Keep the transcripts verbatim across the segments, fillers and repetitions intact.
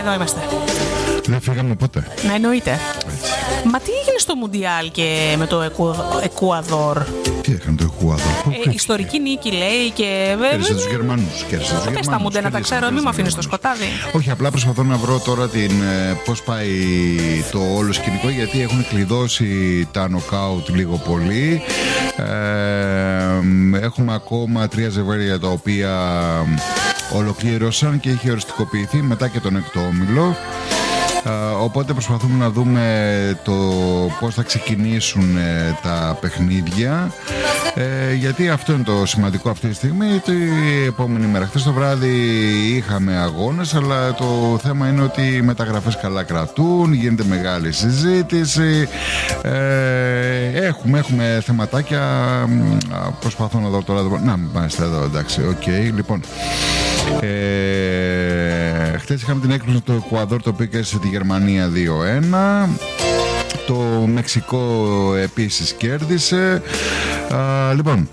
Εδώ είμαστε. Δεν φύγαμε ποτέ. Να εννοείται. Έτσι. Μα τι έγινε στο Μουντιάλ και με το Εκουαδόρ? Τι έκανε το Εκουαδόρ? Ε, ιστορική νίκη λέει και. Κέρδισε τους Γερμανούς. Πες τα Μουντέ να τα ξέρω, μην με αφήνεις στο σκοτάδι. Όχι, απλά προσπαθώ να βρω τώρα την, πώς πάει το όλο σκηνικό, γιατί έχουν κλειδώσει τα νοκάουτ λίγο πολύ. Ε, έχουμε ακόμα τρία ζευγάρια τα οποία ολοκλήρωσαν και είχε οριστικοποιηθεί μετά και τον έκτο όμιλο. Uh, οπότε προσπαθούμε να δούμε το πώς θα ξεκινήσουν ε, τα παιχνίδια, ε, γιατί αυτό είναι το σημαντικό αυτή τη στιγμή. Την επόμενη μέρα, χθες το βράδυ είχαμε αγώνες, αλλά το θέμα είναι ότι οι μεταγραφές καλά κρατούν, γίνεται μεγάλη συζήτηση, ε, έχουμε, έχουμε θεματάκια. Προσπαθώ να δω τώρα. Να, είμαστε εδώ, εντάξει, οκ, okay, λοιπόν. Ε, χθες είχαμε την έκπληξη του Εκουαδόρ, το οποίο κέρδισε τη Γερμανία δύο ένα. Το Μεξικό επίσης κέρδισε. Α, λοιπόν,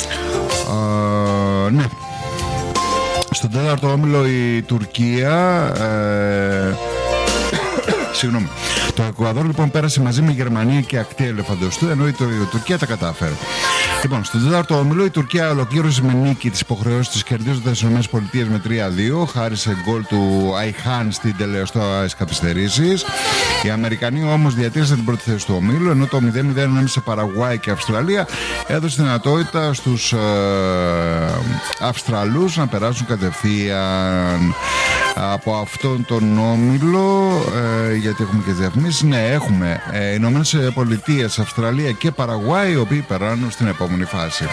α, ναι. Στον τέταρτο όμιλο η Τουρκία ε, συγγνώμη. Το Εκουαδόρ λοιπόν πέρασε μαζί με Γερμανία και ακτή ελεφαντοστού, ενώ η Τουρκία τα κατάφερε. Λοιπόν, στον τέταρτο όμιλο η Τουρκία ολοκλήρωσε με νίκη τις υποχρεώσεις της, κερδίζοντας τις ΗΠΑ με τρία δύο, χάρη σε γκολ του Αϊχάν στην τελεοστόες καθυστερήσεις. Οι Αμερικανοί όμως διατήρησαν την πρώτη θέση του ομίλου, ενώ το μηδέν μηδέν ανάμεσα σε Παραγουάη και Αυστραλία έδωσε δυνατότητα στους ε, Αυστραλούς να περάσουν κατευθείαν από αυτόν τον όμιλο, ε, γιατί έχουμε και διαφημίσεις. Ναι, έχουμε ε, Ηνωμένες Πολιτείες, Αυστραλία και Παραγουάη, οι οποίοι περνάνε στην επόμενη φάση.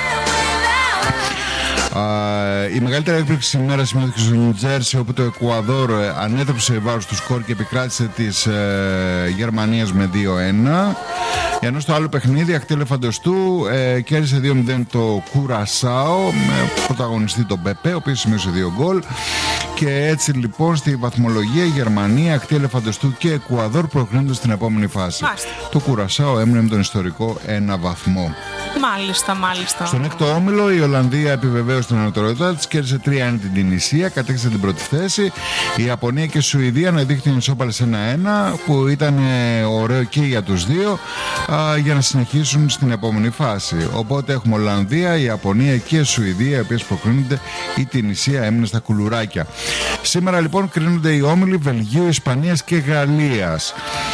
Uh, η μεγαλύτερη έκπληξη της ημέρας σημειώθηκε στο Νιου Τζέρσι, όπου το Εκουαδόρ ανέτρεψε βάρος του σκορ και επικράτησε της uh, Γερμανίας με δύο ένα. Ενώ στο άλλο παιχνίδι, ακτή ελεφαντοστού, uh, κέρδισε δύο μηδέν το Κουρασάο με πρωταγωνιστή τον Πεπέ, ο οποίος σημείωσε δύο γκολ. Και έτσι λοιπόν στη βαθμολογία Γερμανία, ακτή ελεφαντοστού και Εκουαδόρ προκρίνονται στην επόμενη φάση. Μάλιστα. Το Κουρασάο έμεινε με τον ιστορικό ένα βαθμό. Μάλιστα, μάλιστα. Στον έκτο όμιλο η Ολλανδία επιβεβαίωσε την ανωτερότητά της, κέρδισε τρία ένα την Τινησία, κατέκτησε την πρώτη θέση. Η Ιαπωνία και η Σουηδία αναδείχθηκαν ισόπαλες ένα ένα, που ήταν ωραίο και για τους δύο, α, για να συνεχίσουν στην επόμενη φάση. Οπότε έχουμε Ολλανδία, η Ιαπωνία και η Σουηδία, οι οποίες προκρίνονται. Η Τινησία έμεινε στα κουλουράκια. Σήμερα λοιπόν κρίνονται οι όμιλοι Βελγίου, Ισπανίας και Γαλλίας.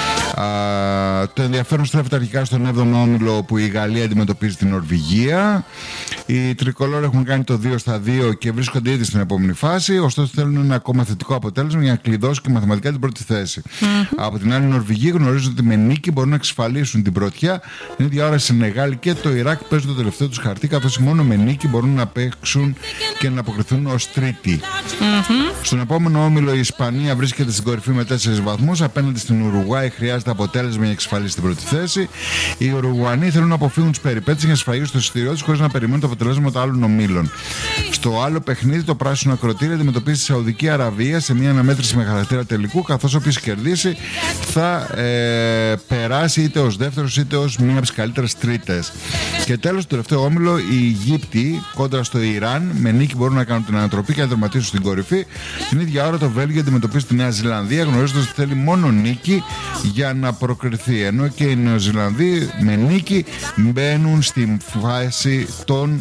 Uh, το ενδιαφέρον στρέφεται αρχικά στον έβδομο όμιλο, που η Γαλλία αντιμετωπίζει την Νορβηγία. Οι τρικολόροι έχουν κάνει το δύο στα δύο και βρίσκονται ήδη στην επόμενη φάση. Ωστόσο θέλουν ένα ακόμα θετικό αποτέλεσμα για να κλειδώσουν και μαθηματικά την πρώτη θέση. Mm-hmm. Από την άλλη, οι Νορβηγοί γνωρίζουν ότι με νίκη μπορούν να εξασφαλίσουν την πρωτιά. Την ίδια ώρα η Σενεγάλη και το Ιράκ παίζουν το τελευταίο τους χαρτί, καθώς μόνο με νίκη μπορούν να παίξουν και να αποκριθούν ως τρίτη. Mm-hmm. Στον επόμενο όμιλο η Ισπανία βρίσκεται στην κορυφή με τέσσερις βαθμούς. Απέναντι στην Ουρουγουάη χρειάζεται αποτέλεσμα για να εξασφαλίσει την πρώτη θέση. Οι Ουρουγουανοί θέλουν να αποφύγουν τις περιπέτειες για να σφραγίσουν το εισιτήριό τους χωρίς να περιμένουν το αποτελέσμα των άλλων ομίλων. Στο άλλο παιχνίδι, το πράσινο ακροτήρι αντιμετωπίζει τη Σαουδική Αραβία σε μια αναμέτρηση με χαρακτήρα τελικού, καθώς όποιος κερδίσει θα ε, περάσει είτε ως δεύτερος είτε ως μία από τις καλύτερες τρίτες. Και τέλος, το τελευταίο όμιλο, οι Αιγύπτιοι κόντρα στο Ιράν με νίκη μπορούν να κάνουν την ανατροπή και να τερματίσουν στην κορυφή. Την ίδια ώρα το Βέλγιο αντιμετωπίζει τη Νέα Ζηλανδία, γνωρίζοντας ότι θέλει μόνο νίκη για να προκριθεί. Ενώ και οι Νεοζηλανδοί με νίκη μπαίνουν στην φάση των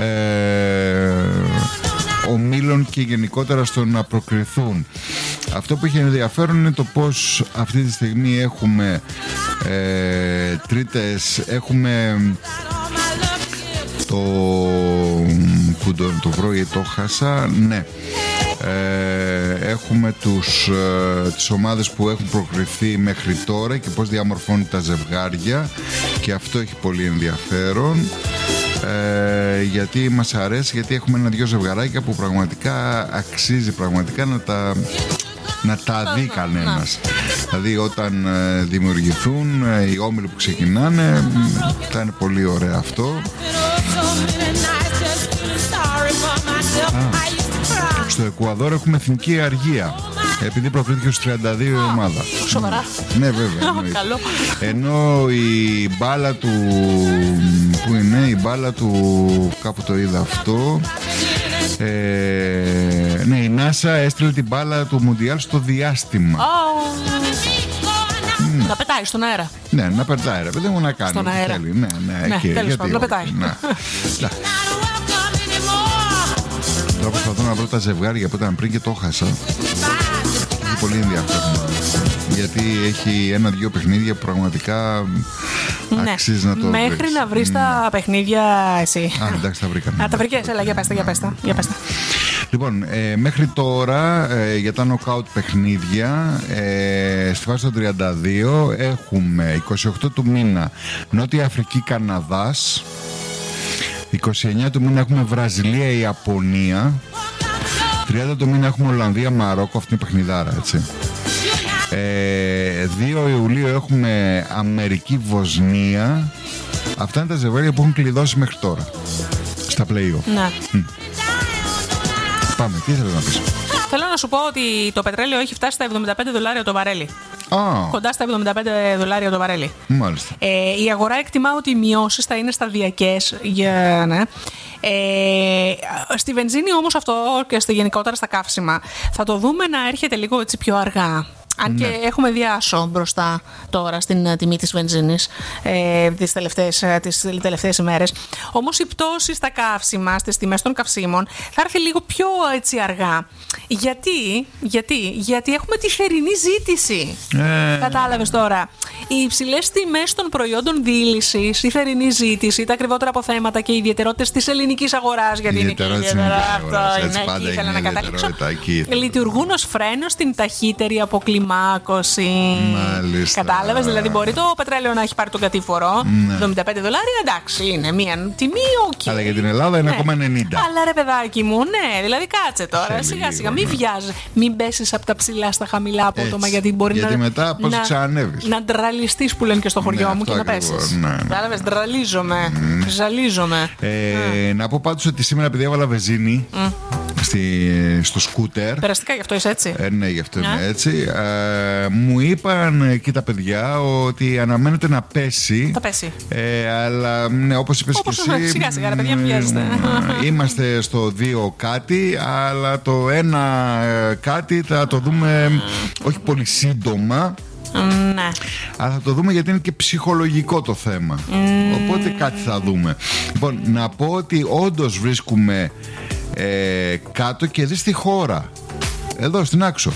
ε, ομίλων και γενικότερα στο να προκριθούν. Αυτό που έχει ενδιαφέρον είναι το πως αυτή τη στιγμή έχουμε ε, τρίτες, έχουμε το που το, το βρω ή το χάσα, ναι. Ε, έχουμε τους, ε, τις ομάδες που έχουν προκριθεί μέχρι τώρα και πώς διαμορφώνουν τα ζευγάρια, και αυτό έχει πολύ ενδιαφέρον, ε, γιατί μας αρέσει, γιατί έχουμε ένα-δυο ζευγαράκια που πραγματικά αξίζει πραγματικά να τα, να τα δει κανένας. Δηλαδή όταν ε, δημιουργηθούν ε, οι όμιλοι που ξεκινάνε, θα είναι πολύ ωραίο αυτό. Α, στο Εκουαδόρ έχουμε εθνική αργία, επειδή προκρίθηκε στους τριάντα δύο η ομάδα. Σοβαρά? Ναι, βέβαια. Καλό. Ενώ η μπάλα του, που είναι η μπάλα του, κάπου το είδα αυτό, ε, ναι, η NASA έστειλε την μπάλα του Μουντιάλ στο διάστημα. Oh. Mm. Να πετάει στον αέρα. Ναι, να πετάει, ρε παιδί μου, να κάνει. Στον αέρα. Θέλει. Ναι, ναι, ναι, εκεί, τέλος πάντων, να πετάει. Ναι. Τώρα προσπαθώ να βρω τα ζευγάρια που ήταν πριν και το χάσα. Είναι πολύ ενδιαφέρον. Γιατί έχει ένα-δυο παιχνίδια που πραγματικά ναι. αξίζει να το βρεις. Μέχρι να βρεις mm. τα παιχνίδια εσύ. Α, εντάξει, τα βρήκα. Α, τα βρήκες, έλα, για πέστα, για πέστα, για πέστα. Λοιπόν, ε, μέχρι τώρα ε, για τα νοκάουτ παιχνίδια ε, στη φάση των τριάντα δύο έχουμε είκοσι οκτώ του μήνα Νότια Αφρική Καναδάς, είκοσι εννέα του μήνα έχουμε Βραζιλία Ιαπωνία, τριάντα του μήνα έχουμε Ολλανδία Μαρόκο, αυτή είναι η παιχνιδάρα, έτσι. Ε, δύο Ιουλίου έχουμε Αμερική Βοσνία. Αυτά είναι τα ζευγάρια που έχουν κλειδώσει μέχρι τώρα στα play-off. Ναι. Mm. Πάμε, τι ήθελες να πεις? Θέλω να σου πω ότι το πετρέλαιο έχει φτάσει στα εβδομήντα πέντε δολάρια το βαρέλι. Oh. Κοντά στα εβδομήντα πέντε δολάρια το βαρέλι. Μάλιστα. Ε, η αγορά εκτιμά ότι οι μειώσεις θα είναι σταδιακές. Για, ναι. ε, στη βενζίνη όμως αυτό και στη γενικότερα στα καύσιμα θα το δούμε να έρχεται λίγο έτσι πιο αργά. Αν και ναι. έχουμε διάσω μπροστά τώρα στην τιμή της βενζίνης ε, τις, τελευταίες, τις τελευταίες ημέρες. Όμως η πτώση στα καύσιμα, στις τιμές των καυσίμων θα έρθει λίγο πιο έτσι αργά. Γιατί, γιατί, γιατί έχουμε τη θερινή ζήτηση. Ε... Κατάλαβες τώρα. Οι υψηλές τιμές των προϊόντων διήλυσης, η θερινή ζήτηση, τα ακριβότερα αποθέματα και οι ιδιαιτερότητες της ελληνικής αγοράς. Γιατί είναι και ιδιαίτερα αυτό. Είναι εκεί, ήθελα να καταλήξω. Λειτουργούν ως φρένο στην ταχύτερη αποκλιμάκωση. Μάλιστα. Κατάλαβες, δηλαδή μπορεί το πετρέλαιο να έχει πάρει τον κατήφορο. Ναι. εβδομήντα πέντε δολάρια, εντάξει, είναι μία τιμή, οκ. Αλλά για την Ελλάδα είναι ακόμα ναι. ενενήντα. Αλλά ρε παιδάκι μου, ναι, δηλαδή κάτσε τώρα. Σιγά σιγά, μην βιάζει, μην πέσεις από τα ψηλά στα χαμηλά απότομα, γιατί μπορεί γιατί να. Γιατί μετά πώς να, ξανανεύεις. Να ντραλιστείς που λένε και στο χωριό ναι, μου και να πέσεις. Ναι, ναι. Κατάλαβες, ντραλίζομαι. Mm. Ζαλίζομαι. Ε, mm. Να πω πάντως ότι σήμερα, επειδή έβαλα βενζίνη mm. στη, στο σκούτερ. Περαστικά γι' αυτό είσαι έτσι. Ε, ναι, γι' αυτό είμαι έτσι. Ε, μου είπαν εκεί τα παιδιά ότι αναμένεται να πέσει. Θα πέσει. Ε, αλλά ναι, όπως είπες όπως και εσύ. Σιγά σιγά, ρε παιδιά, μην βιάζεστε. Είμαστε στο δύο κάτι, αλλά το ένα κάτι θα το δούμε όχι πολύ σύντομα. Ναι. Αλλά θα το δούμε γιατί είναι και ψυχολογικό το θέμα. Mm. Οπότε κάτι θα δούμε. Λοιπόν, να πω ότι όντως βρίσκουμε ε, κάτω και δει στη χώρα. Εδώ στην Άξο.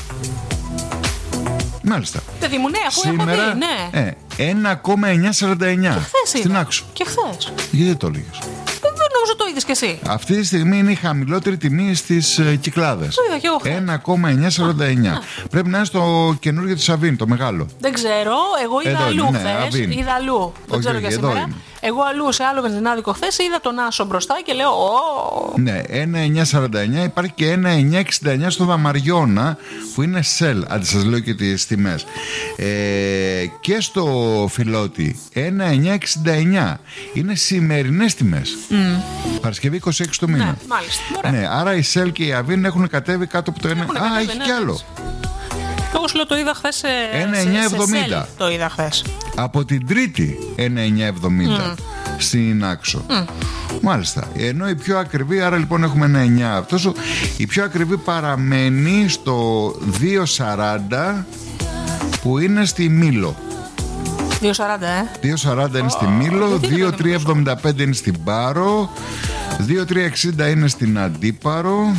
Μάλιστα. Παιδί μου, ναι, αφού σήμερα, έχω δει, ναι. Ε, ένα κόμμα εννιακόσια σαράντα εννιά στην είδα. Άξο. Και χθες. Γιατί δεν το έλεγες? Νομίζω το είδες κι εσύ. Αυτή τη στιγμή είναι η χαμηλότερη τιμή στις uh, Κυκλάδες. Το είδα κι εγώ χθες. ένα κόμμα εννιακόσια σαράντα εννιά. Πρέπει να είναι στο καινούργιο της Αβίν, το μεγάλο. Δεν ξέρω, εγώ είδα εδώ αλλού είναι, χθες. Ναι, είδα αλλού. Δεν ξέρω για σήμερα. Είναι. Εγώ αλλού σε άλλο βενζινάδικο χθες είδα τον Άσο μπροστά και λέω Ω! Ναι, ένα κόμμα εννιακόσια σαράντα εννιά. Υπάρχει και ένα κόμμα εννιακόσια εξήντα εννιά στο Δαμαριώνα που είναι sell. Αν σας λέω και τις τιμές. Ε, και στο Φιλότη ένα κόμμα εννιακόσια εξήντα εννιά. Είναι σημερινές τιμές. Mm. Παρασκευή είκοσι έξι το μήνα. Ναι, μάλιστα. Ναι, άρα η Shell και η Avin έχουν κατέβει κάτω από το ένα. Α, έχει κι άλλο. Εγώ σου λέω το είδα χθες σε, ένα κόμμα εννιακόσια εβδομήντα. Το είδα χθες. Από την Τρίτη ένα κόμμα εννιακόσια εβδομήντα mm. στην Άξο. Mm. Μάλιστα. Ενώ η πιο ακριβή, άρα λοιπόν έχουμε ένα εννιά. Αυτός, η πιο ακριβή παραμένει στο δύο σαράντα που είναι στη Μήλο. δύο σαράντα, ε. δύο σαράντα είναι στη Μήλο, δύο τρία εβδομήντα πέντε είναι στην Πάρο, δύο τρία εξήντα είναι στην Αντίπαρο.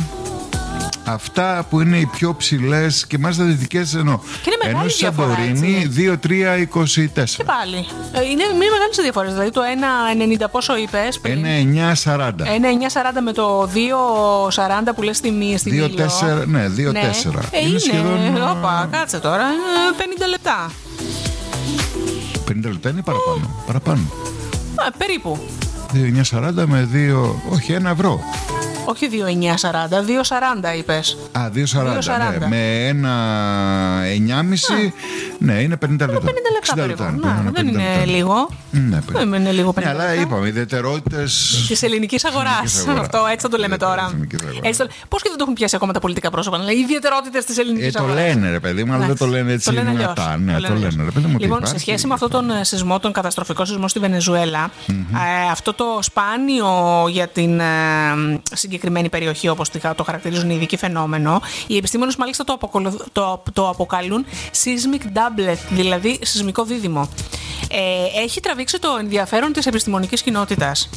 Αυτά που είναι οι πιο ψηλές και μάλιστα δυτικές εννοώ. Ενώ στη Σαντορίνη δύο τρία είκοσι τέσσερα. Και πάλι. Είναι μία μεγάλη διαφορά. Δηλαδή το ένα ενενήντα πόσο είπες πριν. ένα κόμμα εννιακόσια σαράντα. ένα κόμμα εννιακόσια σαράντα με το δύο σαράντα που λες τιμή στη Μήλο. Ναι, δύο τέσσερα. Ναι. Ε, είναι, είναι σχεδόν. Όπα, κάτσε τώρα. πενήντα λεπτά. πενήντα λεπτά είναι παραπάνω. Παραπάνω. Α, περίπου. δύο κόμμα εννιακόσια σαράντα με δύο. Όχι, ένα ευρώ. Όχι δύο κόμμα εννιακόσια σαράντα, δύο σαράντα είπες. Α, δύο σαράντα, ναι. Με ένα κόμμα εννιά και μισή. Ναι, είναι πενήντα λεπτά. πενήντα λεπτά περίπου. λεπτά, Ναι, δεν είναι λεπτά. λίγο. Ναι, δεν είναι λίγο ναι, αλλά είπαμε, ιδιαιτερότητες της ελληνικής αγοράς. Αυτό έτσι θα το λέμε τώρα. Το... Πώς και δεν το έχουν πιάσει ακόμα τα πολιτικά πρόσωπα, δηλαδή οι ιδιαιτερότητες της ελληνικής ε, αγοράς. Το λένε, ρε παιδί μου, αλλά δεν το λένε έτσι δυνατά. Ναι, το λένε, ρε παιδί μου. Λοιπόν, σε σχέση με αυτόν τον σεισμό, τον καταστροφικό σεισμό στη Βενεζουέλα, mm-hmm. ε, αυτό το σπάνιο για την ε, συγκεκριμένη περιοχή, όπως το χαρακτηρίζουν οι ειδικοί φαινόμενο, οι επιστήμονες μάλιστα το, αποκολου... το, το αποκαλούν seismic doublet, δηλαδή σεισμικό δίδυμο. Ε, έχει τραβήξει το ενδιαφέρον της επιστημονικής κοινότητας.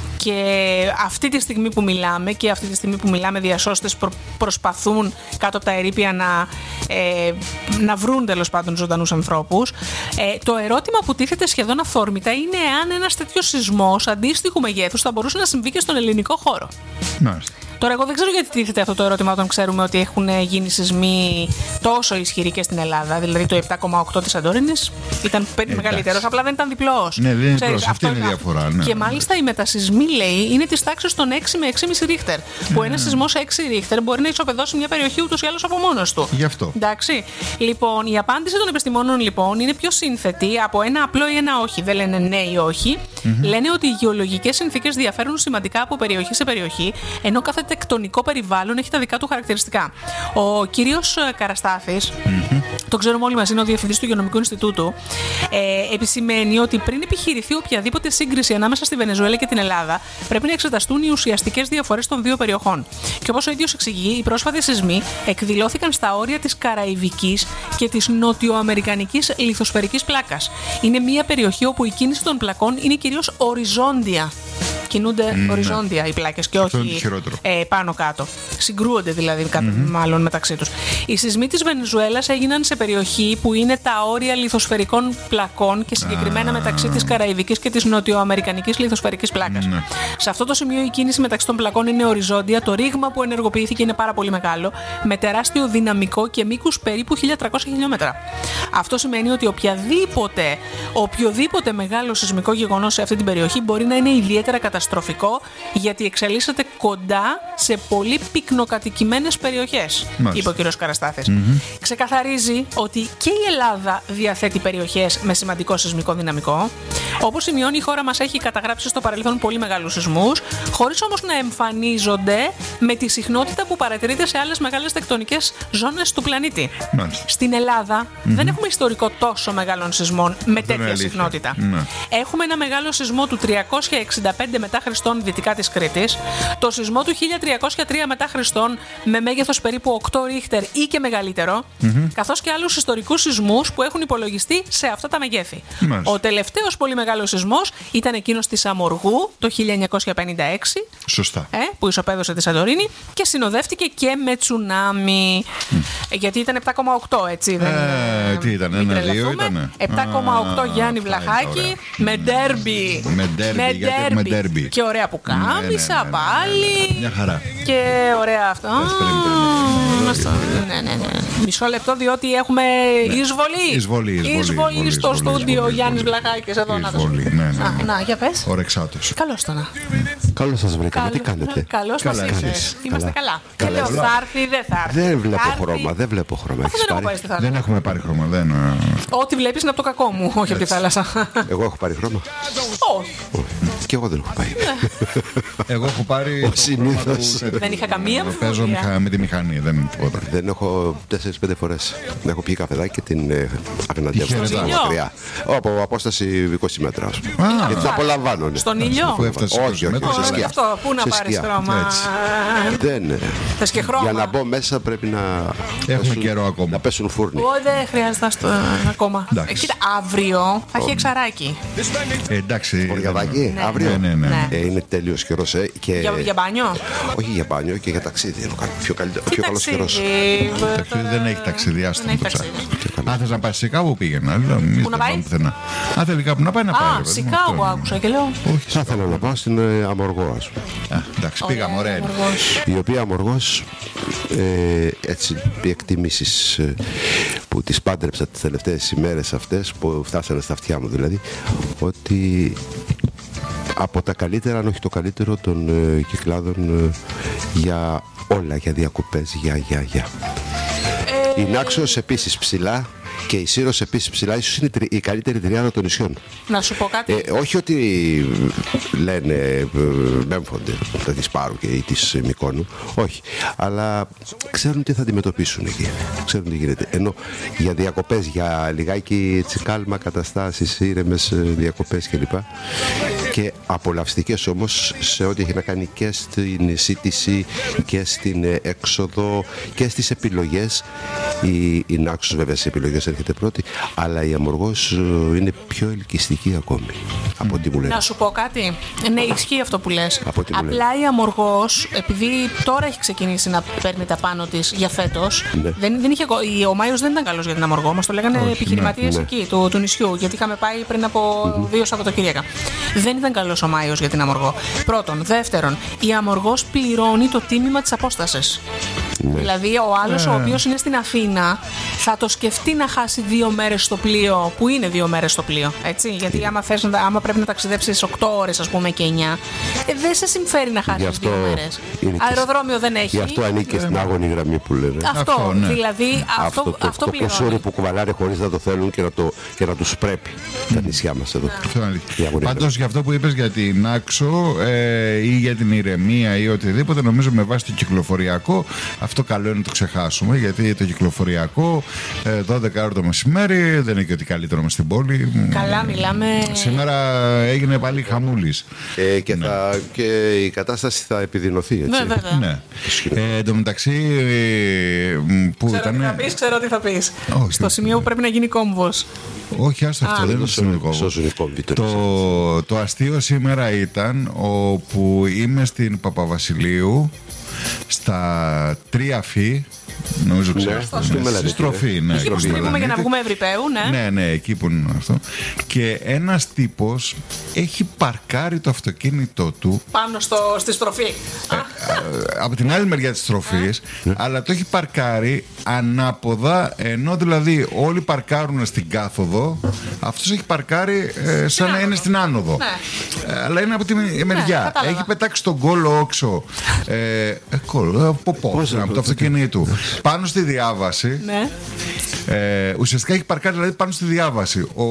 Και αυτή τη στιγμή που μιλάμε και αυτή τη στιγμή που μιλάμε, διασώστες προ, προσπαθούν κάτω από τα ερείπια να, ε, να βρουν τέλος πάντων ζωντανούς ανθρώπους. Ε, το ερώτημα που τίθεται σχεδόν αφόρμητα είναι εάν ένας τέτοιος σεισμός αντίστοιχου μεγέθους θα μπορούσε να συμβεί και στον ελληνικό χώρο. Μάλιστα. Τώρα, εγώ δεν ξέρω γιατί τίθεται αυτό το ερώτημα όταν ξέρουμε ότι έχουν γίνει σεισμοί τόσο ισχυροί και στην Ελλάδα. Δηλαδή, το επτά κόμμα οκτώ της Σαντόρινης ήταν μεγαλύτερος, απλά δεν ήταν διπλός. Ναι, δεν είναι διπλός. Αυτή είναι η διαφορά. Ναι. Και μάλιστα οι μετασεισμοί, λέει, είναι της τάξης των έξι με έξι κόμμα πέντε ρίχτερ. Που ένας σεισμός έξι ρίχτερ μπορεί να ισοπεδώσει μια περιοχή ούτως ή άλλως από μόνος του. Γι' αυτό. Εντάξει. Λοιπόν, η απάντηση των επιστημόνων λοιπόν είναι πιο σύνθετη από ένα απλό ή ένα όχι. Δεν λένε ναι ή όχι. Mm-hmm. Λένε ότι οι γεωλογικές συνθήκες διαφέρουν σημαντικά από περιοχή σε περιοχή, ενώ κάθε τεκτονικό περιβάλλον έχει τα δικά του χαρακτηριστικά. Ο κύριος Καραστάθης, mm-hmm. το ξέρουμε όλοι μαζί, είναι ο διευθυντής του Υγειονομικού Ινστιτούτου, ε, επισημαίνει ότι πριν επιχειρηθεί οποιαδήποτε σύγκριση ανάμεσα στη Βενεζουέλα και την Ελλάδα, πρέπει να εξεταστούν οι ουσιαστικές διαφορές των δύο περιοχών. Και όπως ο ίδιος εξηγεί, οι πρόσφατες σεισμοί εκδηλώθηκαν στα όρια της Καραϊβικής και της Νοτιοαμερικανικής λιθοσφαιρικής πλάκας. Είναι μια περιοχή όπου η κίνηση των πλακών είναι κυρίως οριζόντια. Κινούνται mm, οριζόντια ναι. οι πλάκες και αυτό όχι ε, πάνω κάτω. Συγκρούονται δηλαδή mm-hmm. μάλλον μεταξύ τους. Οι σεισμοί της Βενεζουέλας έγιναν σε περιοχή που είναι τα όρια λιθοσφαιρικών πλακών και συγκεκριμένα ah. μεταξύ της Καραϊβικής και της Νοτιοαμερικανικής λιθοσφαιρικής πλάκας. Mm. Σε αυτό το σημείο η κίνηση μεταξύ των πλακών είναι οριζόντια, το ρήγμα που ενεργοποιήθηκε είναι πάρα πολύ μεγάλο, με τεράστιο δυναμικό και μήκους περίπου χίλια τριακόσια χιλιόμετρα. Αυτό σημαίνει ότι οποιαδήποτε, οποιοδήποτε μεγάλο σεισμικό γεγονός σε αυτή την περιοχή μπορεί να είναι ιδιαίτερα καταστροφικό, γιατί εξελίσσεται κοντά σε πολύ πυκνοκατοικημένες περιοχές, είπε ο κ. Καραστάθης. Mm-hmm. Ξεκαθαρίζει ότι και η Ελλάδα διαθέτει περιοχές με σημαντικό σεισμικό δυναμικό. Όπως σημειώνει, η χώρα μας έχει καταγράψει στο παρελθόν πολύ μεγάλους σεισμούς, χωρίς όμως να εμφανίζονται με τη συχνότητα που παρατηρείται σε άλλες μεγάλες τεκτονικές ζώνες του πλανήτη. Mm-hmm. Στην Ελλάδα mm-hmm. δεν έχουμε ιστορικό τόσο μεγάλων σεισμών με τέτοια συχνότητα. Mm-hmm. Έχουμε ένα μεγάλο σεισμό του τριακόσια εξήντα πέντε μετά Χριστόν δυτικά της Κρήτης, το σεισμό του χίλια τριακόσια τρία μετά Χριστόν με μέγεθος περίπου οκτώ ρίχτερ ή και μεγαλύτερο, mm-hmm. καθώς και άλλους ιστορικούς σεισμούς που έχουν υπολογιστεί σε αυτά τα μεγέθη. Mm-hmm. Ο τελευταίος πολύ μεγάλος σεισμός ήταν εκείνος της Αμοργού το χίλια εννιακόσια πενήντα έξι. Σωστά. Ε, που ισοπαίδωσε τη Σαντορίνη και συνοδεύτηκε και με τσουνάμι. Mm. Γιατί ήταν επτά κόμμα οκτώ, έτσι. Δεν, ε, τι ήταν, ένα δύο ήταν. επτά κόμμα οκτώ Γιάννη Βλαχάκη με ντέρμπι. Με ντέρμπι. Και ωραία που κάμισα ναι, ναι, ναι, πάλι. Μια χαρά. Και ωραία αυτό. Ναι, ναι, ναι. Μισό λεπτό, διότι έχουμε εισβολή. Εισβολή, εισβολή στο στούντιο Γιάννης Βλαχάκης εδώ. Εισβολή, ναι, ναι. Να, για πες. Ο Ρεξάτος. Καλώς το να. Καλώς σας βρήκαμε, τι κάνετε? Καλώς μας ήρθες. Είμαστε καλά. Και λέω, θα έρθει, δεν θα έρθει. Δεν βλέπω χρώμα, δεν βλέπω χρώμα. Δεν έχουμε πάρει χρώμα, δεν. Ό,τι βλέπεις είναι από το κακό μου, όχι από τη θάλασσα. Εγώ έχω πάρει χρώμα? Όχι. Και εγώ δεν έχω πάει. Εγώ έχω πάρει. Συνήθως. Δεν είχα καμία. Παίζω με τη μηχανή, δεν είναι τίποτα. Δεν έχω τέσσερις πέντε φορές. Έχω πιει καφεδάκι και την αγναντεύω στα μακριά. Από απόσταση είκοσι μέτρα. Γιατί την απολαμβάνω. Στον ήλιο. Όχι, όχι, σε σκιά. Αυτό, πού να πάρεις χρώμα? Δεν. Θες και χρώμα? Για να μπω μέσα πρέπει να. Έχουμε καιρό ακόμα. Να πέσουν φούρνοι. Δεν χρειάζεται ακόμα. Κοίτα, αύριο θα έχει εξαράκι. Εντάξει. Οριαδάκι, αύριο. Ναι, ναι, ναι. Είναι τέλειος καιρός. Για μπάνιο? Όχι για μπάνιο και για ταξίδι. Πιο καλός καιρός. Δεν έχει ταξίδι, άστο να το ψάχνεις. Αν θες να πας σε κάπου πήγαινα. Πού να πάει? Αν θέλει κάπου να πάει, να πάει. Α, Σικάγο άκουσα και λέω. Όχι, θα ήθελα να πάω στην Αμοργό, ας πούμε. Εντάξει, πήγαμε, ωραία. Η οποία Αμοργός, έτσι, οι εκτιμήσεις που τις πάντρεψα τις τελευταίες ημέρες αυτές, που φτάσανε στα αυτιά μου δηλαδή, ότι από τα καλύτερα, αν όχι το καλύτερο, των ε, κυκλάδων ε, για όλα, για διακοπές, για, για, για. Η Νάξος επίσης ψηλά και η Σύρος επίσης ψηλά. Ίσως είναι η καλύτερη τριάδα των νησιών. Να σου πω κάτι. Ε, όχι ότι λένε μέμφονται τα της Πάρου και ή της Μυκόνου. Όχι. Αλλά ξέρουν τι θα αντιμετωπίσουν εκεί. Ξέρουν τι γίνεται. Ενώ για διακοπές, για λιγάκι έτσι, κάλμα καταστάσεις, ήρεμες διακοπές κλπ. Και απολαυστικές όμως σε ό,τι έχει να κάνει και στην σύντηση και στην έξοδο και στις επιλογές. Η, η Νάξος βέβαια σε επιλογές έρχεται πρώτη, αλλά η Αμοργός είναι πιο ελκυστική ακόμη mm. από ό,τι μου λένε. Να σου πω κάτι. Ναι, ισχύει αυτό που λες. Απλά λένε. Η Αμοργός, επειδή τώρα έχει ξεκινήσει να παίρνει τα πάνω της για φέτος, ναι. δεν, δεν είχε, ο Μάιος δεν ήταν καλός για την Αμοργό. Μας το λέγανε όχι, επιχειρηματίες ναι, εκεί ναι. Του, του νησιού, γιατί είχαμε πάει πριν από mm-hmm. δύο Σαββατοκύριακα. Δεν ήταν καλός ο Μάιος για την Αμοργό. Πρώτον. Δεύτερον, η Αμοργός πληρώνει το τίμημα της απόστασης. Ναι. Δηλαδή, ο άλλος, ε. ο οποίος είναι στην Αθήνα, θα το σκεφτεί να χάσει δύο μέρες στο πλοίο, που είναι δύο μέρες στο πλοίο. Έτσι, γιατί άμα, θες, άμα πρέπει να ταξιδέψεις οκτώ ώρες, ας πούμε, και εννιά, ε, δεν σε συμφέρει να χάσεις δύο μέρες. Αεροδρόμιο δεν έχει. Γι' αυτό ανήκει στην άγωνη γραμμή που λένε. Αυτό, αυτό ναι. δηλαδή, αυτό, αυτό, το, αυτό το πληρώνει. Το κοσούρι που κουβαλάνε χωρίς να το θέλουν και να, το, και να τους πρέπει mm. τα νησιά μας εδώ. Ναι. Πάντως, για αυτό που είπες για την Άξο ε, ή για την ηρεμία ή οτιδήποτε, νομίζω με βάση το κυκλοφοριακό, αυτό καλό είναι να το ξεχάσουμε, γιατί το κυκλοφοριακό ε, δώδεκα ώρα το μεσημέρι δεν είναι και ότι καλύτερο μες στην πόλη. Καλά, μιλάμε. Σήμερα έγινε πάλι χαμούλης. Ε, και, ναι. θα, και η κατάσταση θα επιδεινωθεί, έτσι. Ναι, βέβαια. Ναι. Ε, εν τω μεταξύ, ε, που ξέρω ήταν. Τι θα πεις, ξέρω τι θα πεις. Oh, στο σημείο που πρέπει να γίνει κόμβος. Όχι, άστο αυτό, δεν είναι σημαντικό. Το, το αστείο σήμερα ήταν όπου είμαι στην Παπαβασιλείου στα τρία φύ. Νομίζω ξέρεις. Στη στροφή, ναι. Εκεί που στρίβουμε για να βγούμε Ευρυπαίου, ναι. Ναι, ναι, εκεί που είναι αυτό. Και ένας τύπος έχει παρκάρει το αυτοκίνητό του πάνω στο, στη στροφή. Ε, από την άλλη μεριά της στροφής, αλλά το έχει παρκάρει ανάποδα, ενώ δηλαδή όλοι παρκάρουν στην κάθοδο, αυτός έχει παρκάρει ε, σαν να είναι στην άνοδο. Ναι. Ε, αλλά είναι από τη μεριά. Ναι, έχει πετάξει τον κόλλο όξο. Ε, ε, κόλλο, από πώς, από το αυτοκίνητο του. Πάνω στη διάβαση. Ναι. Ε, ουσιαστικά έχει παρκάρει δηλαδή πάνω στη διάβαση. Ο...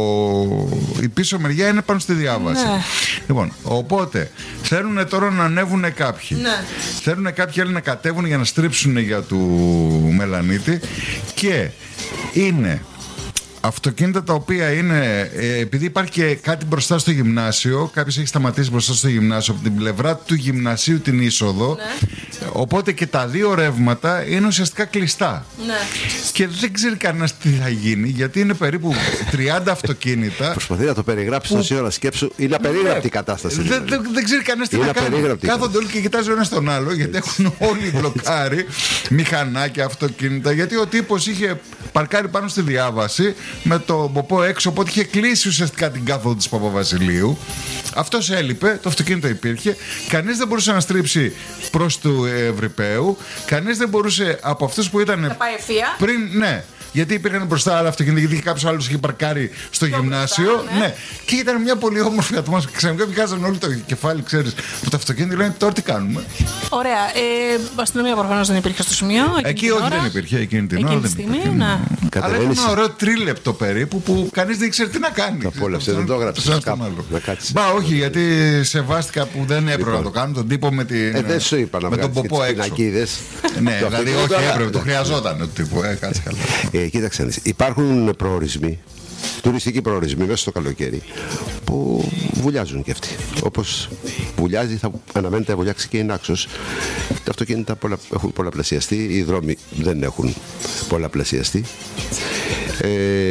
Η πίσω μεριά είναι πάνω στη διάβαση. Ναι. Λοιπόν, οπότε θέλουν τώρα να ανέβουν κάποιοι. Ναι. Θέλουν κάποιοι άλλοι να κατέβουν για να στρίψουν για του Μελανίτη. Και είναι αυτοκίνητα τα οποία είναι, ε, επειδή υπάρχει και κάτι μπροστά στο γυμνάσιο, κάποιος έχει σταματήσει μπροστά στο γυμνάσιο από την πλευρά του γυμνασίου την είσοδο, ναι. Οπότε και τα δύο ρεύματα είναι ουσιαστικά κλειστά. Ναι. Και δεν ξέρει κανένας τι θα γίνει, γιατί είναι περίπου τριάντα αυτοκίνητα. Προσπαθεί να το περιγράψει τόση ώρα, σκέψου. Είναι απερίγραπτη η κατάσταση. Δεν δηλαδή. δε, δε ξέρει κανένας τι είναι να κάνει. Κάθονται όλοι και κοιτάζουν ένα στον άλλο, γιατί έχουν όλοι μπλοκάρει μηχανάκια, αυτοκίνητα. Γιατί ο τύπος είχε παρκάρει πάνω στη διάβαση με το ποπό έξω, οπότε είχε κλείσει ουσιαστικά την κάθοδο της Παπαβασιλείου. Αυτός έλειπε, το αυτοκίνητο υπήρχε. Κανείς δεν μπορούσε να στρίψει προς του Ευρυπαίου. Κανείς δεν μπορούσε από αυτούς που ήταν. Θα πάει ευθεία. Πριν, ναι. Γιατί υπήρχαν μπροστά άλλα αυτοκίνητα, γιατί κάποιος άλλος είχε παρκάρει στο Πιο γυμνάσιο. Μπροστά, ναι. Ναι. Και ήταν μια πολύ όμορφη ατμόσφαιρα. Ξαφνικά βγάζαν όλοι το κεφάλι, ξέρεις, από το αυτοκίνητο. Λένε τώρα τι κάνουμε. Ωραία. Ε, αστυνομία προφανώς δεν υπήρχε στο σημείο. Εκεί όχι, δεν υπήρχε εκείνη την ώρα. Εκείνη τη στιγμή, ναι. Αλλά ήταν ένα ωραίο τρίλεπτο περίπου που κανείς δεν ήξερε τι να κάνει. Το απόλαυσε, δεν το έγραψε. Μπα, όχι, γιατί σεβάστηκα που δεν έπρεπε να το κάνω τον τύπο με τον ποπό έξω. Ναι, δηλαδή όχι, έπρεπε, το χρειαζόταν ο τύπο. Κάτσε καλά. Κοίταξε, υπάρχουν προορισμοί, τουριστικοί προορισμοί μέσα στο καλοκαίρι που βουλιάζουν και αυτοί. Όπως βουλιάζει, θα αναμένεται να βουλιάξει και η Νάξος. Τα αυτοκίνητα πολλα, έχουν πολλαπλασιαστεί, οι δρόμοι δεν έχουν πολλαπλασιαστεί. Ε,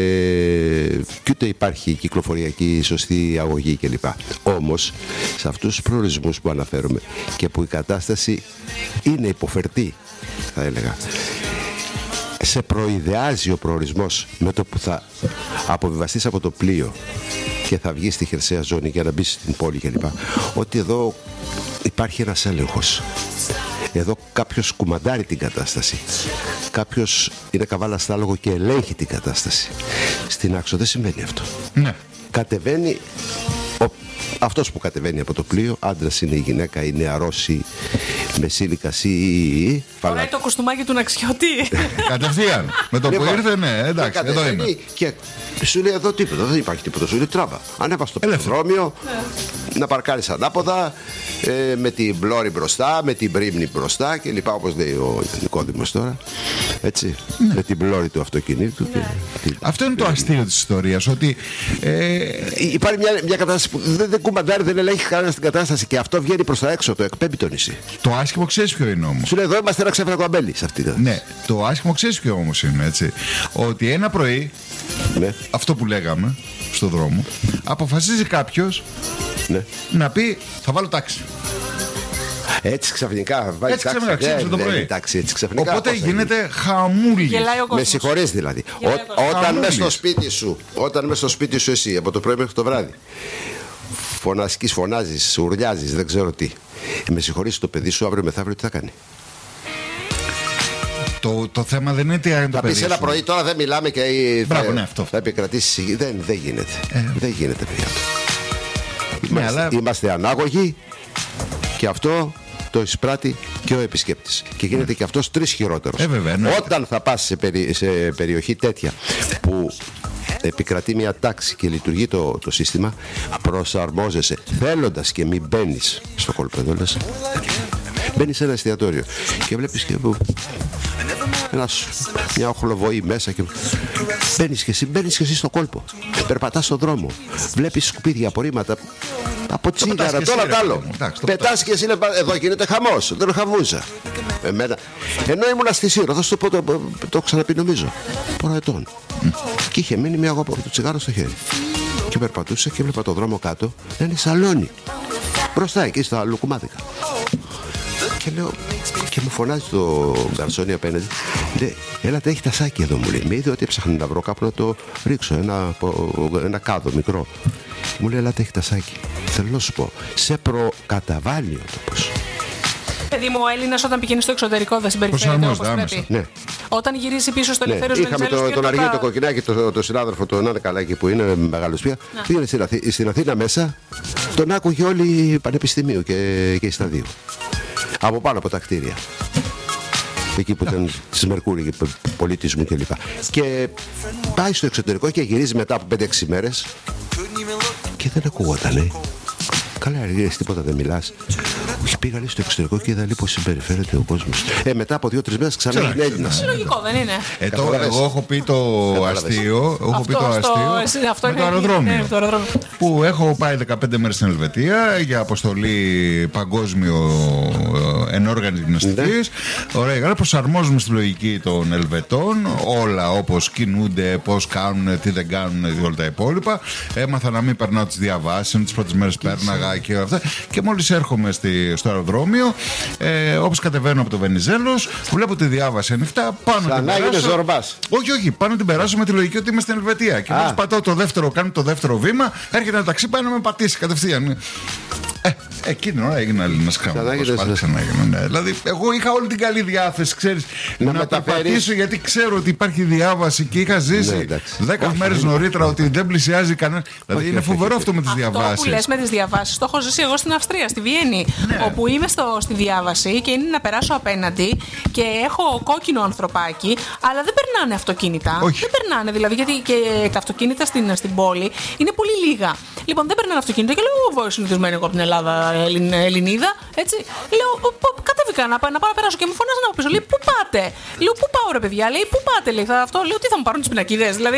και ούτε υπάρχει κυκλοφοριακή σωστή αγωγή κλπ. Όμως, σε αυτούς τους προορισμούς που αναφέρομαι και που η κατάσταση είναι υποφερτή, θα έλεγα, σε προειδεάζει ο προορισμός με το που θα αποβιβαστείς από το πλοίο και θα βγεις στη χερσαία ζώνη για να μπεις στην πόλη κλπ. Ότι εδώ υπάρχει ένας έλεγχος. Εδώ κάποιος κουμαντάρει την κατάσταση. Κάποιος είναι καβάλα στάλογο και ελέγχει την κατάσταση. Στην Άξο δεν συμβαίνει αυτό. Ναι. Κατεβαίνει ο, αυτός που κατεβαίνει από το πλοίο, άντρας είναι η γυναίκα, η νεαρός, η Μεσήλικα ή. Φοράει το κουστούμάκι του Ναξιώτη. Κατευθείαν. Με το που ήρθε, ναι, εντάξει, εδώ είμαι. Και σου λέει εδώ τίποτα, δεν υπάρχει τίποτα. Σου λέει τράβα. Ανέβα στο πεζοδρόμιο, να παρκάρεις ανάποδα, ε, με την πλώρη μπροστά, με την πρίμνη μπροστά και λοιπά, όπως λέει ο Νικόδημος τώρα. Έτσι. Ναι. Με την πλώρη του αυτοκινήτου. Ναι. Και... Αυτό είναι το αστείο της ιστορίας. Ότι. Ε... Υπάρχει μια, μια κατάσταση που δεν, δεν κουμπαντάρει, δεν ελέγχει κανένα την κατάσταση και αυτό βγαίνει προς τα έξω, το εκπέμπει το νησί. Το άσχημο ξέρεις ποιο είναι όμως. Σου λέει εδώ είμαστε ένα ξέφραγο αμπέλι σε αυτή. Ναι, το άσχημο ξέρεις ποιο όμως είναι, έτσι. Ότι ένα πρωί, ναι. αυτό που λέγαμε στο δρόμο, αποφασίζει κάποιος ναι. να πει θα βάλω τάξη. Έτσι ξαφνικά βάζει έτσι ξαφνικά, τάξη. το πρωί. Τάξη, έτσι ξαφνικά. Οπότε γίνεται χαμούλη. Με συγχωρείς δηλαδή. Ό, όταν μέσα στο σπίτι σου, όταν μέσα στο σπίτι σου εσύ από το πρωί μέχρι το βράδυ φωνασκείς, φωνάζεις, ουρλιάζεις, δεν ξέρω τι. Με συγχωρείς το παιδί σου αύριο μεθαύριο τι θα κάνει. Το, το θέμα δεν είναι τι είναι το θα παιδί πεις ένα πρωί τώρα δεν μιλάμε και Μπράβο, θα, ναι, αυτό. θα επικρατήσει. Δεν, δεν γίνεται. Ε. Δεν γίνεται, παιδιά. Ναι, είμαστε, αλλά... είμαστε ανάγωγοι και αυτό το εισπράττει και ο επισκέπτης. Και γίνεται mm. και αυτός τρεις χειρότερος. Ε, βέβαια, ναι. Όταν θα πας σε, περι, σε περιοχή τέτοια που επικρατεί μια τάξη και λειτουργεί το, το σύστημα, προσαρμόζεσαι θέλοντας και μην μπαίνεις στο κόλπο εδώ λες. Μπαίνεις σε ένα εστιατόριο και βλέπεις και ένας, μια οχλοβοή μέσα και μπαίνεις και εσύ, μπαίνεις και εσύ στο κόλπο, περπατάς στον δρόμο, βλέπεις σκουπίδια, απορρίμματα από τσίγαρα, τώρα τ' άλλο. Πετάς και εσύ, εδώ γίνεται χαμός, δεν χαβούζα. Εμένα, ενώ ήμουν στη Σύρο, θα σου το πω, το, το, το έχω ξαναπεί νομίζω, προετών. Mm. Και είχε μείνει μια από το τσιγάρο στο χέρι. Και περπατούσα και έβλεπα το δρόμο κάτω να είναι σαλόνι. Μπροστά εκεί στα λουκουμάδικα. Και λέω, και μου φωνάζει το γκαρσόνι απέναντι, λέει, έλατε, έχει τασάκι εδώ, μου λέει. Με είδε ότι έψαχνα να βρω κάπου να το ρίξω, ένα, ένα κάδο μικρό. Μου λέει, έλατε, έχει τασάκι. Θέλω να σου πω, σε προκαταβάλει ο τόπος. Παιδί μου, ο Έλληνας όταν πηγαίνει στο εξωτερικό δεν συμπεριφέρεται όπως πρέπει. Ναι. Όταν γυρίζει πίσω στο ναι. ελευθέριος Είχαμε το, τον Αργύριο το Κοκκινάκι, το, το συνάδελφο, τον Άννα Καλάκη που είναι μεγάλος πια. Πήγαινε στην, Αθή, στην Αθήνα μέσα, τον άκουγε όλοι πανεπιστημίου και, και στα δύο. Από πάνω από τα κτίρια. Εκεί που ήταν της Μερκούρη και πολιτισμού κλπ. Και, και πάει στο εξωτερικό και γυρίζει μετά από πέντε έξι μέρες και δεν ακούγονταν. Καλά, αργύρες, τίποτα δεν μιλάς. Όχι, πήγα λέει, στο εξωτερικό και είδα πώς συμπεριφέρεται ο κόσμος. Ε, μετά από δύο-τρεις μέρες ξανά είναι Έλληνας. Λογικό, δεν είναι. Ε, το, εγώ έχω πει το αστείο, έχω αυτό, πει το αστείο αυτό, αυτό με είναι, το αεροδρόμιο. Ναι, το αεροδρόμιο. Που έχω πάει δεκαπέντε μέρες στην Ελβετία για αποστολή παγκόσμιο ενόργανης γυμναστικής. Ναι. Ωραία, καλά, προσαρμόζουμε στη λογική των Ελβετών όλα όπως κινούνται, πώς κάνουν, τι δεν κάνουν, όλα τα υπόλοιπα. Έμαθα να μην περνάω τις διαβάσεις, τις πρώτες μέρες πέρναγα και αυτά. Και μόλις έρχομαι στη, στο αεροδρόμιο, ε, όπως κατεβαίνω από το Βενιζέλος, βλέπω τη διάβαση ανοιχτά. Πάνω σαν να έγινε Ζορμπάς. Όχι, όχι, πάνω την περάσω με τη λογική ότι είμαι στην Ελβετία. Και μόλις πατάω το δεύτερο, κάνω το δεύτερο βήμα, έρχεται ένα ταξί, πάει να με πατήσει κατευθείαν. Ε, εκείνη την ώρα έγινε Έλληνας χαμός. Πάλι ξανά έγινε. Ναι. Δηλαδή, εγώ είχα όλη την καλή διάθεση, ξέρεις, να, να περπατήσω γιατί ξέρω ότι υπάρχει διάβαση και είχα ζήσει δέκα μέρες νωρίτερα ότι δεν πλησιάζει κανένα. Δηλαδή, είναι φοβερό αυτό με τις διαβάσεις. Αυτό που λες με τις διαβάσεις, το έχω ζήσει εγώ στην Αυστρία, στη Βιέννη. Ναι. Όπου είμαι στο, στη διάβαση και είναι να περάσω απέναντι και έχω κόκκινο ανθρωπάκι, αλλά δεν περνάνε αυτοκίνητα. Όχι. Δεν περνάνε δηλαδή, γιατί και τα αυτοκίνητα στην, στην πόλη είναι πολύ λίγα. Λοιπόν, δεν περνάνε αυτοκίνητα και λέω, εγώ συνηθισμένη εγώ από την Ελλάδα, Ελλην, Ελληνίδα, έτσι. Λέω, κατέβηκα να, να πάω να περάσω και μου φωνάζαν από πίσω. Λέει, πού πάτε? Λέω, πού πάω ρε παιδιά? Λέει, πού πάτε? Λέει, θα, αυτό. Λέω, τι θα μου πάρουν τις πινακίδες? Δηλαδή,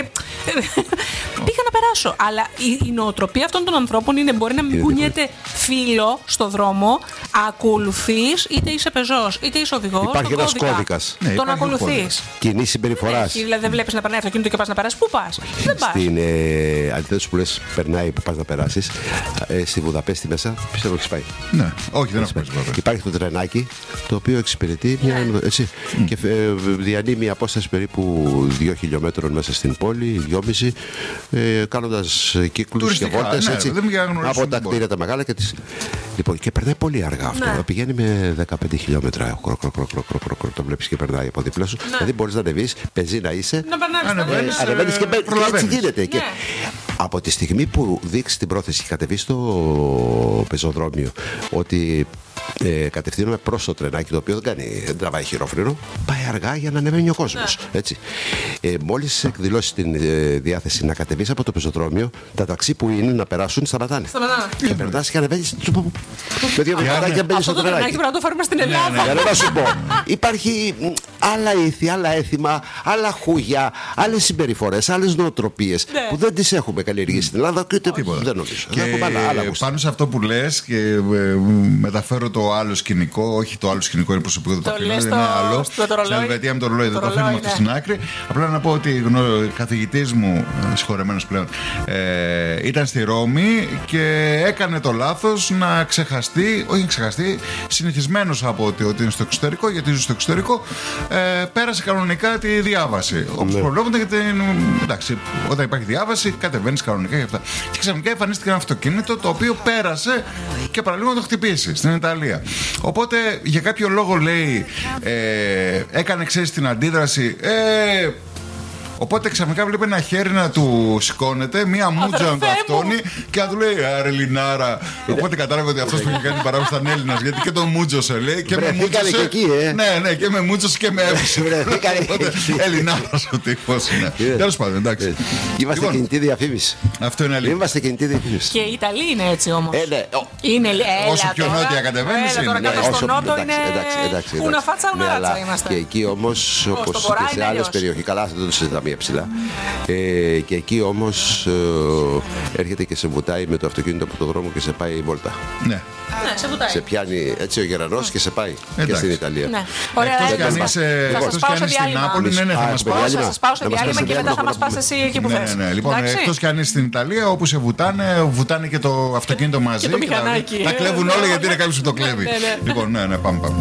πήγα να περάσω. Αλλά η, η νοοτροπία αυτών των ανθρώπων είναι μπορεί να μην κουνιέται φύλλο στο δρόμο, ακολουθείς, είτε είσαι πεζός, είτε είσαι οδηγός. Υπάρχει ένας κώδικας. Ναι, τον ακολουθείς. Κοινή συμπεριφορά. Δηλαδή, δεν βλέπεις να περνάει αυτοκίνητο και πας να περάσεις. Πού πας? Δεν πας. Στην ε, αντίθεση που λες, περνάει που πας να περάσεις, ε, στη Βουδαπέστη μέσα, πιστεύω έχεις πάει. Ναι, όχι, δεν έχω πάει. Υπάρχει το τρενάκι το οποίο εξυπηρετεί μια, έτσι, mm. και ε, διανύει μια απόσταση περίπου δύο χιλιόμετρων μέσα στην πόλη, δυόμιση, ε, κάνοντας κύκλους και βόλτες, ναι, έτσι, από τα κτίρια τα μεγάλα και τις... Λοιπόν, και περνάει πολύ αργά αυτό. Ναι. Πηγαίνει με δεκαπέντε χιλιόμετρα. Κροκ, κροκ, κροκ, κροκ, κροκ, κροκ, το βλέπεις και περνάει από δίπλα σου. Ναι. Δηλαδή μπορείς να ανεβείς, πεζίνα είσαι. Να περνάς. Ανεβαίνεις και, και έτσι γίνεται. Ναι. Και από τη στιγμή που δείξει την πρόθεση και κατεβεί στο πεζοδρόμιο ότι ε, κατευθύνομαι προς το τρενάκι, το οποίο δεν, κάνει, δεν τραβάει χειρόφρενο, πάει αργά για να ανεβαίνει ο κόσμος. Έτσι. Ε, μόλις εκδηλώσει την ε, διάθεση να κατεβείς από το πεζοδρόμιο, τα ταξί που είναι να περάσουν σταματάνε. Και περνάς και ανεβαίνεις με δύο βηματάκια μπαίνεις στο τρενάκι. Αυτό πρέπει να το φέρουμε στην Ελλάδα. Για να σου πω, υπάρχει άλλα ήθη, άλλα έθιμα, άλλα χούγια, άλλες συμπεριφορές, άλλες νοοτροπίες που δεν τις έχουμε καλλιεργήσει στην Ελλάδα και ούτε δεν νομίζω. Και πάνω σε αυτό που λες και ε, μεταφέρω το άλλο σκηνικό, όχι το άλλο σκηνικό είναι προσωπικό, το αφήνω, είναι άλλο. Στην Ελβετία με το ρολόι, δεν το αφήνουμε αυτό στην άκρη. Απλά να πω ότι ο καθηγητής μου, συγχωρεμένος πλέον, ε, ήταν στη Ρώμη και έκανε το λάθος να ξεχαστεί, όχι να ξεχαστεί, συνηθισμένος από ότι, ότι είναι στο εξωτερικό, γιατί ζει στο εξωτερικό, ε, πέρασε κανονικά τη διάβαση. Όπως προβλέπονται, γιατί εντάξει, όταν υπάρχει διάβαση, κατεβαίνεις κανονικά και αυτά. Και ξαφνικά εμφανίστηκε ένα αυτοκίνητο το οποίο πέρασε και παραλίγο να το χτυπήσει στην Ιταλία. Οπότε για κάποιο λόγο λέει, ε, έκανε ξέρεις την αντίδραση. Ε, Οπότε ξαφνικά βλέπει ένα χέρι να του σηκώνεται, μία μούτζα να του αυτόνει και να του λέει Άρε Λινάρα. Οπότε κατάλαβε ότι αυτός που είχε κάνει την παράδοση ήταν Έλληνας, γιατί και τον μούτζωσε λέει. Και με μούτζωσε. Και εκεί, ε. Ναι, ναι, και με μούτζωσε και με έβησε. Ελληνάρας ο τύπος είναι. Τέλος πάντων, εντάξει. Είμαστε κινητή διαφήμιση. Αυτό είναι αλήθεια. Είμαστε κινητή διαφήμιση. Και οι Ιταλοί είναι έτσι όμως. Είναι. Όσο πιο νότια κατεβαίνεις. Τώρα κάτω στο νότο είναι. Ούνα φάτσα, ούνα ράτσα είμαστε. Και εκεί όμως, όπως και σε άλλες περιοχές, καλά δεν το συζητάμε ψηλά. Ε, και εκεί όμως ε, έρχεται και σε βουτάει με το αυτοκίνητο από το δρόμο και σε πάει βόλτα. Ναι. Ναι, σε βουτάει. Σε πιάνει έτσι ο Γερανός και σε πάει. Εντάξει. Και στην Ιταλία. Ναι. Ωραία, εκτός κι αν είσαι στην Νάπολη, ναι, ναι, θα μας πάω. Θα σας πάω σε διάλειμμα και μετά θα μας πας εσύ εκεί που θες. Ναι, ναι, λοιπόν, εκτός κι αν είσαι στην Ιταλία, όπου σε βουτάνε, βουτάνε και το αυτοκίνητο μαζί. Και το μηχανάκι. Τα κλέβουν όλα γιατί είναι κάποιος που το κλέβει. Λοιπόν, ναι, ναι, πάμε, πάμε.